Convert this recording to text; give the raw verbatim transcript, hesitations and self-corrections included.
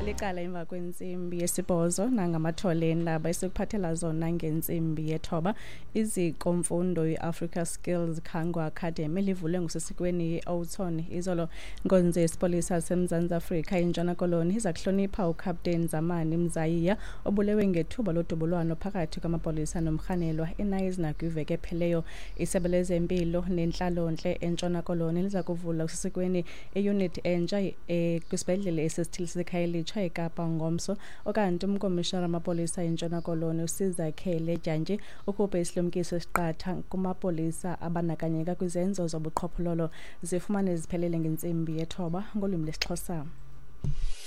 Liqala emva kwensimbi yesibhozo nangamatholeni laba esikuphathela zona ngensimbi yethoba. Iziko mfundo i-Africa Skills Khangwa Academy livule ngusesikweni Oudtshoorn izolo. Nkonzo yesipolisa semZansi Afrika eNtshona Koloni iza kuhlonipha uCaptain Zamani Mzayiya obulewe ngethuba lodubulwano phakathi kwamapolisa nomrhanelwa eNice nakwiveke epheleyo. Isebe lezempilo nenhlalonhle eNtshona Koloni liza kuvula usesikweni eunit entsha kwisibhedlele esisithili seKhayelitsha eKapa ngomso. Okanti umkomishana wamapolisa eNtshona Koloni uSizakhele Dyantyi ukhuphe isilumkiso esiqatha kumapolisa abanakanyeka kwizenzo zobuqhophololo zifumane ziphelele ngentsimbi yethoba ngolwimi lwesiXhosa.